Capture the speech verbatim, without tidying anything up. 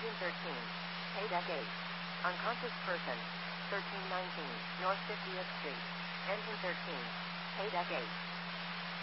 Engine thirteen. Paydeck eight. Unconscious person. thirteen nineteen, North fiftieth Street. Engine thirteen. Paydeck eight.